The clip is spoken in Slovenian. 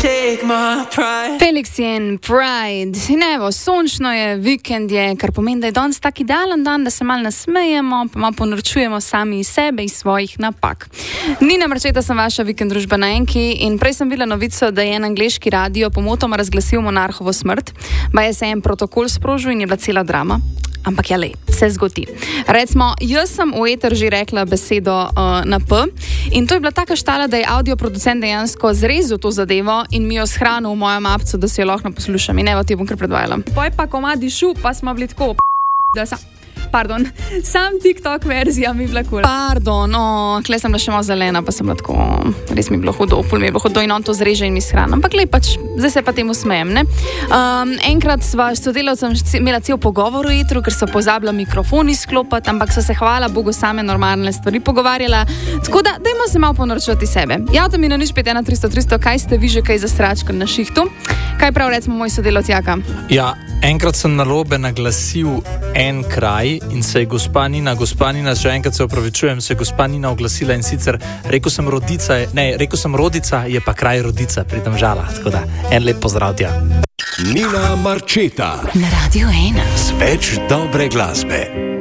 Felix in Pride. In evo, sončno je, vikend je, kar pomeni, da je danes tak idealen dan, da se malo nasmejemo, pa malo ponorčujemo sami iz sebe, iz svojih napak. Nina Marčeta, sem vaša vikend družba na Enki in prej sem videla novico, da je en angleški radio pomotoma razglasil monarhovo smrt. Baje se je en protokol sprožil in je bila cela drama. Ampak ja, lej, se zgodi. Recimo, jaz sem v eter že rekla besedo na P in to je bila taka štala, da je audioproducent dejansko zrezal to zadevo in mi jo shranil v mojem apcu, da se jo lahko poslušam. In evo, ti bom kar predvajala. Poj pa komadi šu, pa smo bili tako da Pardon, sam TikTok verzija mi je bila cool. Pardon, kle sem bila še malo zelena, pa sem bila tako, res mi je bilo hudo, ful mi je bilo hudo in on to zreže in mi shrana. Ampak lej, pač, zdaj se pa temu smejem, ne? Enkrat sva s sodelavcem imela cel pogovor v etru, ker so pozabila mikrofon izklopiti, ampak so se hvala Bogu same normalne stvari pogovarjala. Tako da, dajmo se malo ponorčati sebe. Javite mi na 051 300 300, kaj ste vi že kaj za sračka na šihtu? Kaj prav recimo moj sodelavc Jaka? Ja, enkrat sem narobe naglasil en kraj in se je gospa Nina, še enkrat se opravičujem, se je gospa Nina oglasila in sicer rekel sem Rodica, je pa kraj Rodica pri Domžalah, tako da en lep pozdrav tja. Nina Marčeta Na Radio 1 z več dobre glasbe.